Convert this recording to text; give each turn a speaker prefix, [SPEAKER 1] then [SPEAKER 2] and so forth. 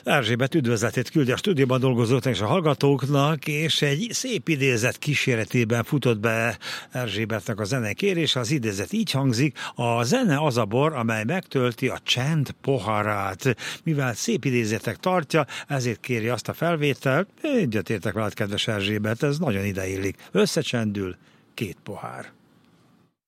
[SPEAKER 1] Erzsébet üdvözletét küldi a stúdióban dolgozóknak és a hallgatóknak, és egy szép idézet kíséretében futott be Erzsébetnek a zenekérése. Az idézet így hangzik: a zene az a bor, amely megtölti a csend poharát. Mivel szép idézetek tartja, ezért kéri azt a felvételt. Egyetértek veled, kedves Erzsébet, ez nagyon ideillik. Összecsendül 2 pohár.